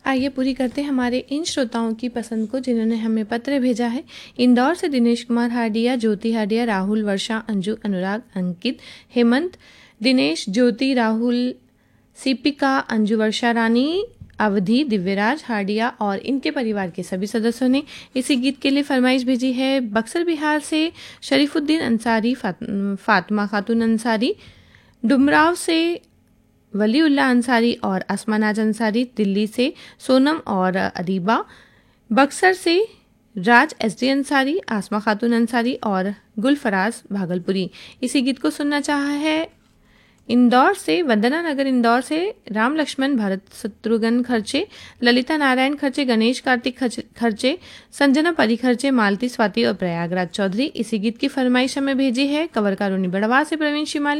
आइए पूरी करते हैं हमारे इन श्रोताओं की पसंद को जिन्होंने हमें पत्र भेजा है। इंदौर से दिनेश कुमार हाडिया, ज्योति हाडिया, राहुल, वर्षा, अंजू, अनुराग, अंकित, हेमंत, दिनेश, ज्योति, राहुल, सीपिका, अंजू, वर्षा रानी, अवधि, दिव्यराज हाडिया और इनके परिवार के सभी सदस्यों ने इसी गीत के लिए फरमाइश भेजी है। बक्सर बिहार से शरीफुद्दीन अंसारी, फातिमा खातून अंसारी, डुमराव से वलीउल्लाह अंसारी और असमानाज अंसारी, दिल्ली से सोनम और अदीबा, बक्सर से राज SD अंसारी, आसमा खातून अंसारी और गुलफराज भागलपुरी। इसी गीत को सुनना चाहा है इंदौर से वंदना नगर, इंदौर से राम लक्ष्मण भरत शत्रुघ्न खर्चे, ललिता नारायण खर्चे, गणेश कार्तिक खर्चे, संजना परी खर्चे, मालती, स्वाति और प्रयागराज चौधरी। इसी गीत की फरमाइश हमें भेजी है कवर कारोनी बड़वा से प्रवीण शिमाली।